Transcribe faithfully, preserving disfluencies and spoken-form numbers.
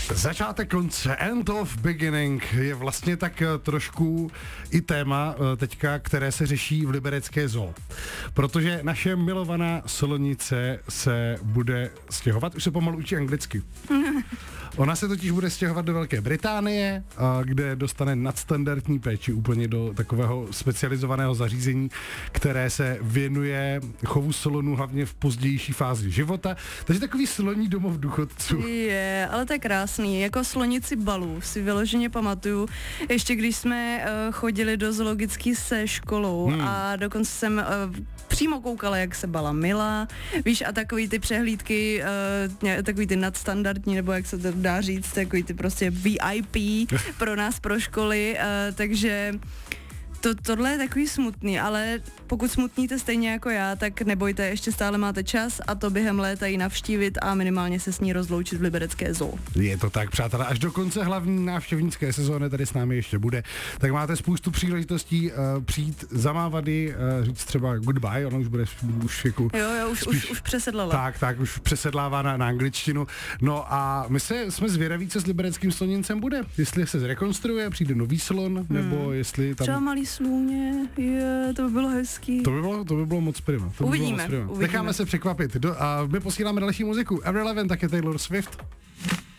Začátek konce, end of beginning je vlastně tak trošku i téma teďka, které se řeší v liberecké zoo. Protože naše milovaná Slonice se bude stěhovat, už se pomalu učí anglicky. Ona se totiž bude stěhovat do Velké Británie, kde dostane nadstandardní péči úplně do takového specializovaného zařízení, které se věnuje chovu slonů hlavně v pozdější fázi života. Takže takový sloní domov důchodců. Je, ale to je krásný. Jako slonici Balů si vyloženě pamatuju, ještě když jsme uh, chodili do zoologické se školou hmm. a dokonce jsem uh, přímo koukala, jak se Bala Mila, víš, a takový ty přehlídky, uh, takový ty nadstandardní, nebo jak se to dá říct, takový ty prostě V I P pro nás, pro školy, uh, takže to, tohle je takový smutný, ale pokud smutníte stejně jako já, tak nebojte, ještě stále máte čas a to během léta ji navštívit a minimálně se s ní rozloučit v liberecké zoo. Je to tak, přátelé, až do konce hlavní návštěvnické sezóny tady s námi ještě bude, tak máte spoustu příležitostí uh, přijít, zamávat ji, uh, říct třeba goodbye, ona už bude už jako... Jo, jo, už, spíš, už, už přesedlala. Tak, tak, už přesedlává na, na angličtinu. No a my se, jsme zvědaví, co s libereckým slonincem bude. Jestli se zrekonstruuje, přijde nový slon, hmm. nebo jestli tam... Třeba malý slůně, je, to by bylo hezký. To by bylo, to by bylo moc prima. To uvidíme, by bylo moc prima. uvidíme. Necháme se překvapit. Do, a my posíláme další muziku. Avril Lavigne, také Taylor Swift.